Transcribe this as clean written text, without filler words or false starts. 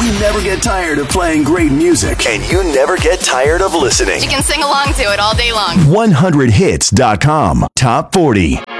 We never get tired of playing great music. And you never get tired of listening. You can sing along to it all day long. 100hits.com. Top 40.